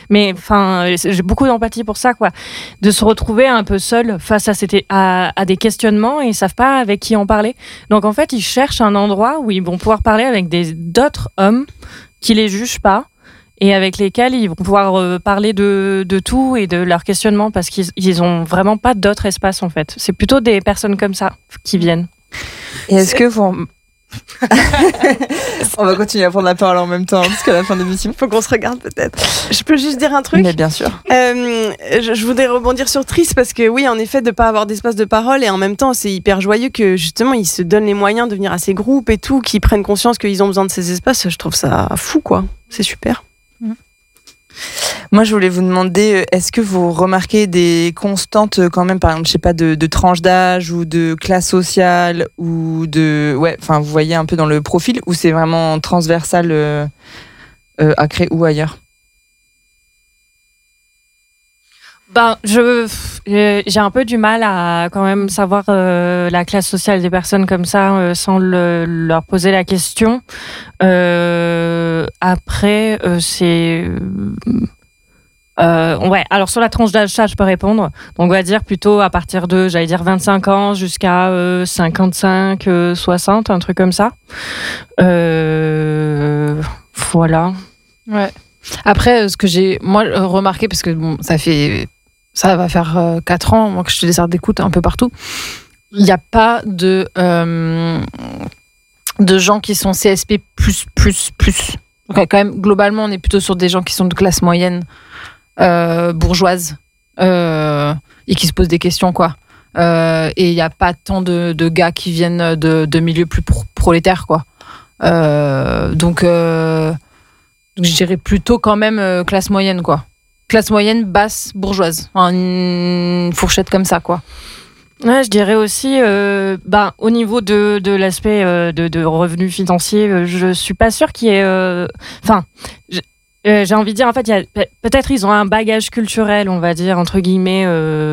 Mais enfin, j'ai beaucoup d'empathie pour ça, quoi. De se retrouver un peu seul face à des questionnements et ils savent pas avec qui en parler. Donc en fait, ils cherchent un endroit où ils vont pouvoir parler avec d'autres hommes qui les jugent pas et avec lesquels ils vont pouvoir parler de tout et de leurs questionnements parce qu'ils ont vraiment pas d'autre espace, en fait. C'est plutôt des personnes comme ça qui viennent. Et est-ce que vous... On va continuer à prendre la parole en même temps jusqu'à la fin de l'émission. Faut qu'on se regarde peut-être. Je peux juste dire un truc ? Mais bien sûr. Je voudrais rebondir sur Tris parce que oui, en effet, de pas avoir d'espace de parole et en même temps, c'est hyper joyeux que justement ils se donnent les moyens de venir à ces groupes et tout, qu'ils prennent conscience qu'ils ont besoin de ces espaces. Je trouve ça fou, quoi. C'est super. Moi, je voulais vous demander, est-ce que vous remarquez des constantes quand même, par exemple, je sais pas, de tranche d'âge ou de classe sociale ou de... Ouais, enfin, vous voyez un peu dans le profil ou c'est vraiment transversal à Cré ou ailleurs ? Ben, j'ai un peu du mal à quand même savoir la classe sociale des personnes comme ça sans leur poser la question. Après, c'est... ouais, alors sur la tranche d'âge, ça, je peux répondre. Donc, on va dire plutôt à partir de, 25 ans jusqu'à 55, 60, un truc comme ça. Voilà. Ouais. Après, ce que j'ai, moi, remarqué, parce que bon, ça va faire 4 ans, moi, que je fais des sortes d'écoute un peu partout, il n'y a pas de gens qui sont CSP++. Donc, quand même, globalement, on est plutôt sur des gens qui sont de classe moyenne, bourgeoise, et qui se posent des questions, quoi. Et il n'y a pas tant de gars qui viennent de milieux plus prolétaires, quoi. Donc, je dirais plutôt quand même classe moyenne, quoi. Classe moyenne, basse, bourgeoise. Une fourchette comme ça, quoi. Ouais, je dirais aussi, au niveau de l'aspect de revenus financiers, je suis pas sûre qu'il y ait... j'ai envie de dire, en fait, peut-être ils ont un bagage culturel, on va dire, entre guillemets,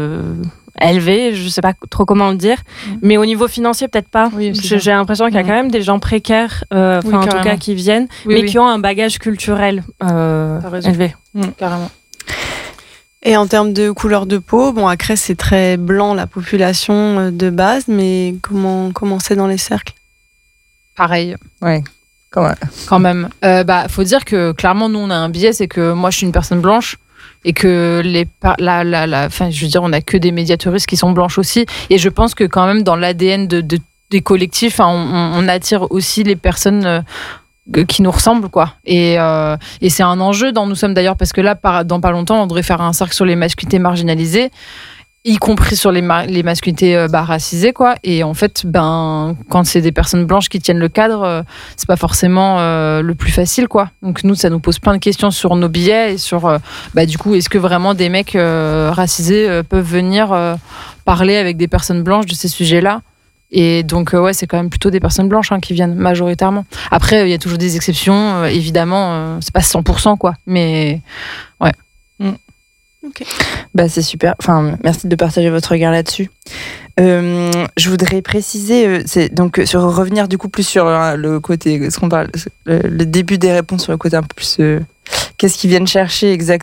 élevé, je sais pas trop comment le dire, mais au niveau financier, peut-être pas. Oui, j'ai l'impression qu'il y a quand même des gens précaires, en tout cas, qui viennent, mais qui ont un bagage culturel élevé. Carrément. Et en termes de couleur de peau, bon, à Crest, c'est très blanc, la population de base, mais comment c'est dans les cercles ? Pareil. Ouais. Quand même. Faut dire que clairement, nous, on a un biais, c'est que moi, je suis une personne blanche et que je veux dire, on a que des médiatrices qui sont blanches aussi. Et je pense que quand même, dans l'ADN des collectifs, on attire aussi les personnes qui nous ressemblent, quoi. Et c'est un enjeu dont nous sommes d'ailleurs, parce que là, dans pas longtemps, on devrait faire un cercle sur les masculinités marginalisées, y compris sur les masculinités racisées, quoi. Et en fait, quand c'est des personnes blanches qui tiennent le cadre, c'est pas forcément le plus facile, quoi. Donc nous, ça nous pose plein de questions sur nos billets et sur, du coup, est-ce que vraiment des mecs racisés peuvent venir parler avec des personnes blanches de ces sujets-là ? Et donc, c'est quand même plutôt des personnes blanches qui viennent majoritairement. Après, il y a toujours des exceptions, évidemment, c'est pas 100%, quoi. Mais, ouais. Okay. C'est super. Enfin, merci de partager votre regard là-dessus. Je voudrais préciser, sur revenir du coup plus sur le côté, ce qu'on parle, le début des réponses sur le côté un peu plus. Qu'est-ce qu'ils viennent chercher exactement ?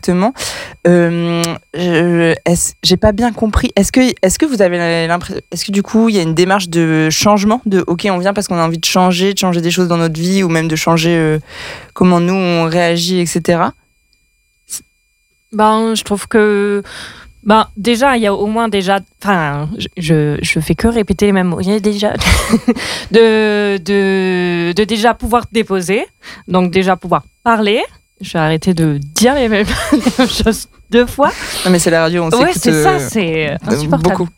J'ai pas bien compris. Est-ce que vous avez l'impression, est-ce que du coup il y a une démarche de changement, ok, on vient parce qu'on a envie de changer des choses dans notre vie ou même de changer comment nous on réagit, etc. Je trouve que déjà il y a au moins je fais que répéter les mêmes mots. Il y a déjà de déjà pouvoir déposer, donc déjà pouvoir parler. Je vais arrêter de dire les mêmes choses 2 fois. Non mais c'est la radio, on s'écoute. Ouais, c'est ça, c'est insupportable. Beaucoup.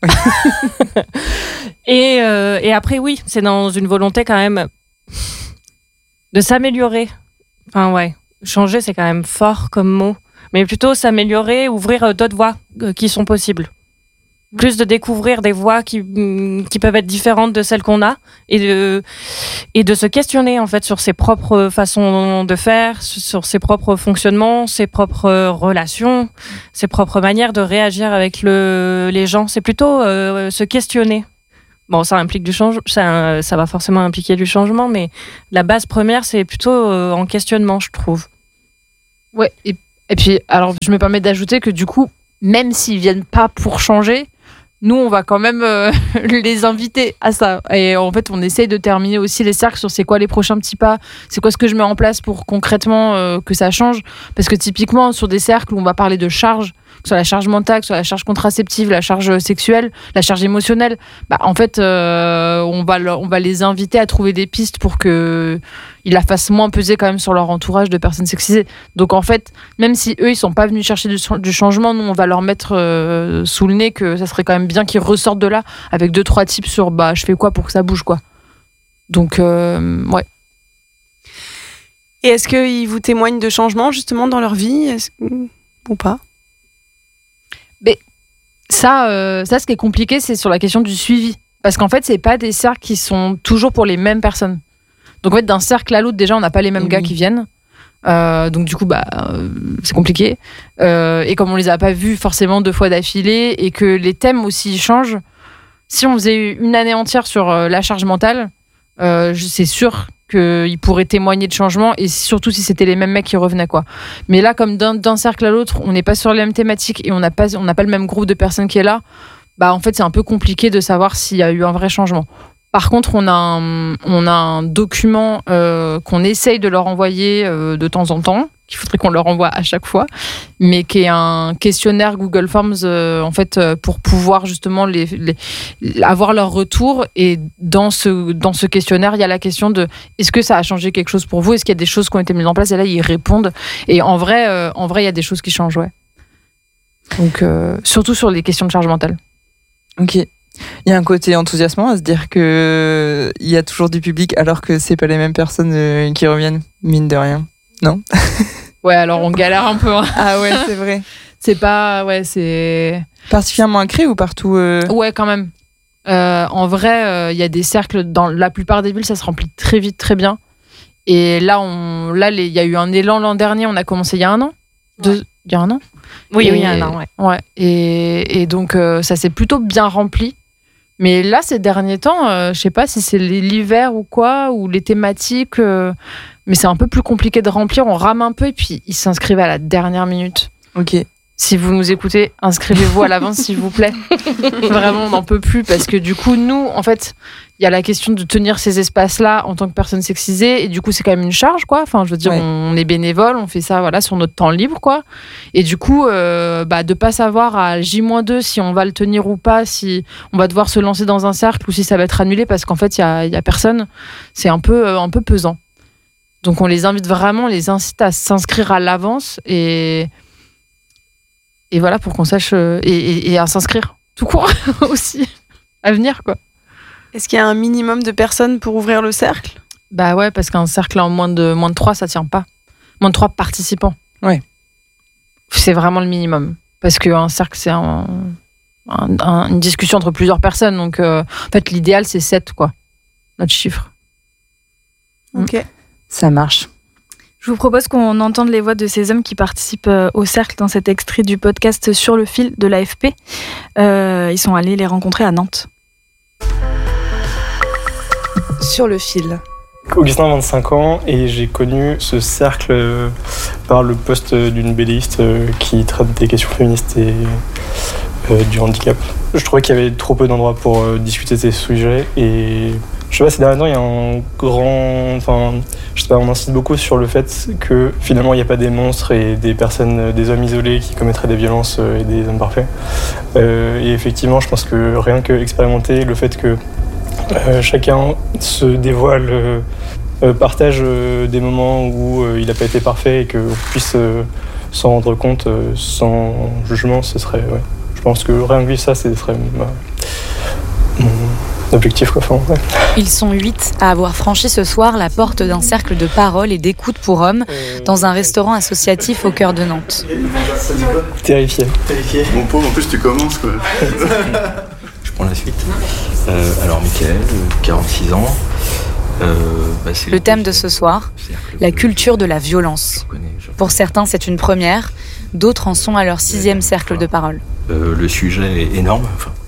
Et après, oui, c'est dans une volonté quand même de s'améliorer. Enfin ouais, changer c'est quand même fort comme mot. Mais plutôt s'améliorer, ouvrir d'autres voies qui sont possibles. Plus de découvrir des voies qui peuvent être différentes de celles qu'on a et de se questionner en fait sur ses propres façons de faire, sur ses propres fonctionnements, ses propres relations, ses propres manières de réagir avec les gens. C'est plutôt se questionner. Bon, ça implique du changement, ça va forcément impliquer du changement, mais la base première, c'est plutôt en questionnement, je trouve. Ouais, Et puis, alors, je me permets d'ajouter que du coup, même s'ils viennent pas pour changer, nous, on va quand même les inviter à ça. Et en fait, on essaye de terminer aussi les cercles sur c'est quoi les prochains petits pas, c'est quoi ce que je mets en place pour concrètement que ça change. Parce que typiquement, sur des cercles où on va parler de charge, que ce soit la charge mentale, que ce soit la charge contraceptive, la charge sexuelle, la charge émotionnelle, en fait, on va les inviter à trouver des pistes pour qu'ils la fassent moins peser quand même sur leur entourage de personnes sexisées. Donc en fait, même si eux, ils sont pas venus chercher du changement, nous, on va leur mettre sous le nez que ça serait quand même bien qu'ils ressortent de là avec 2-3 tips sur je fais quoi pour que ça bouge, quoi. Donc, ouais. Et est-ce qu'ils vous témoignent de changements justement dans leur vie ou pas? Ça, ce qui est compliqué, c'est sur la question du suivi. Parce qu'en fait, c'est pas des cercles qui sont toujours pour les mêmes personnes. Donc en fait, d'un cercle à l'autre, déjà, on n'a pas les mêmes gars qui viennent. Donc du coup, c'est compliqué. Et comme on les a pas vus forcément 2 fois d'affilée et que les thèmes aussi changent, si on faisait une année entière sur la charge mentale, c'est sûr qu'ils pourraient témoigner de changements, et surtout si c'était les mêmes mecs qui revenaient, quoi. Mais là, comme d'un cercle à l'autre, on n'est pas sur les mêmes thématiques et on n'a pas le même groupe de personnes qui est là, en fait, c'est un peu compliqué de savoir s'il y a eu un vrai changement. Par contre, on a un document qu'on essaye de leur envoyer de temps en temps, qu'il faudrait qu'on leur envoie à chaque fois, mais qui est un questionnaire Google Forms en fait pour pouvoir justement avoir leur retour. Et dans ce questionnaire, il y a la question de est-ce que ça a changé quelque chose pour vous, est-ce qu'il y a des choses qui ont été mises en place, et là ils répondent. Et en vrai, il y a des choses qui changent, ouais. Donc surtout sur les questions de charge mentale. Ok. Il y a un côté enthousiasmant à se dire qu'il y a toujours du public alors que c'est pas les mêmes personnes qui reviennent, mine de rien. Non? Ouais, alors on galère un peu. Hein. Ah ouais, c'est vrai. C'est pas... Ouais, c'est... Particulièrement ancré ou partout Ouais, quand même. En vrai, il y a des cercles dans la plupart des villes, ça se remplit très vite, très bien. Et là, il y a eu un élan l'an dernier, on a commencé il y a 1 an. Il y a 1 an? Oui, il y a 1 an, ouais. Ouais. Et donc, ça s'est plutôt bien rempli. Mais là, ces derniers temps, je sais pas si c'est l'hiver ou quoi, ou les thématiques, mais c'est un peu plus compliqué de remplir. On rame un peu et puis ils s'inscrivent à la dernière minute. Ok. Si vous nous écoutez, inscrivez-vous à l'avance, s'il vous plaît. Vraiment, on n'en peut plus parce que du coup, nous, en fait, il y a la question de tenir ces espaces-là en tant que personne sexisée, et du coup, c'est quand même une charge, quoi. Enfin, je veux dire, on est bénévole, on fait ça, voilà, sur notre temps libre, quoi. Et du coup, de pas savoir à J-2 si on va le tenir ou pas, si on va devoir se lancer dans un cercle ou si ça va être annulé parce qu'en fait, il y a personne, c'est un peu pesant. Donc, on les invite vraiment, on les incite à s'inscrire à l'avance et voilà, pour qu'on sache, et à s'inscrire tout court aussi, à venir, quoi. Est-ce qu'il y a un minimum de personnes pour ouvrir le cercle? Bah ouais, parce qu'un cercle en moins de 3, ça tient pas. Moins de 3 participants. Ouais. C'est vraiment le minimum. Parce qu'un cercle, c'est une discussion entre plusieurs personnes. Donc, en fait, l'idéal, c'est 7, quoi. Notre chiffre. Ok. Ça marche. Je vous propose qu'on entende les voix de ces hommes qui participent au cercle dans cet extrait du podcast Sur le fil de l'AFP. Ils sont allés les rencontrer à Nantes. Sur le fil. Augustin a 25 ans et j'ai connu ce cercle par le poste d'une BDiste qui traite des questions féministes et du handicap. Je trouvais qu'il y avait trop peu d'endroits pour discuter de ces sujets, et je sais pas, ces derniers temps, il y a un grand... Enfin, je sais pas, on insiste beaucoup sur le fait que finalement, il n'y a pas des monstres et des personnes, des hommes isolés qui commettraient des violences et des hommes parfaits. Et effectivement, je pense que rien que expérimenter le fait que chacun se dévoile, partage des moments où il n'a pas été parfait et qu'on puisse s'en rendre compte sans jugement, ce serait... Ouais. Je pense que rien que vivre ça, ce serait mon objectif, quoi. Enfin, ouais. Ils sont 8 à avoir franchi ce soir la porte d'un cercle de parole et d'écoute pour hommes dans un restaurant associatif au cœur de Nantes. Terrifié. Mon pauvre, en plus tu commences, quoi. Je prends la suite. Alors Mickaël, 46 ans. Le thème de ce soir, la culture de la violence. Pour certains, c'est une première, d'autres en sont à leur 6e cercle de parole. Le sujet est énorme. Enfin,